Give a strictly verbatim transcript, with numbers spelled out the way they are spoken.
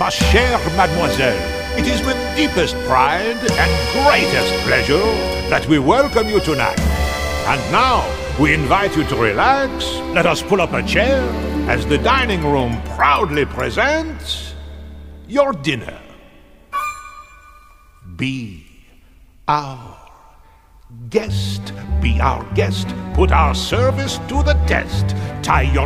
Ma chère mademoiselle, it is with deepest pride and greatest pleasure that we welcome you tonight. And now, we invite you to relax. Let us pull up a chair as the dining room proudly presents your dinner. Be our guest. Be our guest. Put our service to the test. Tie your